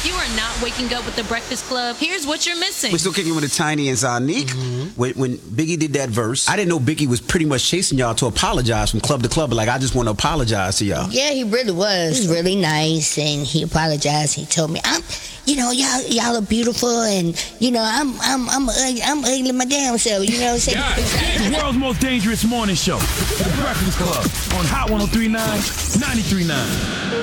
If you are not waking up with the Breakfast Club, here's what you're missing. We're still kicking with the Tiny and Zonique. When Biggie did that verse, I didn't know Biggie was pretty much chasing y'all to apologize from club to club. Like, I just want to apologize to y'all. Yeah, he really was. He was really nice, and he apologized. He told me, y'all are beautiful, and I'm ugly my damn self. You know what I'm saying? The world's most dangerous morning show, The Breakfast Club, on Hot 103.9, 93.9.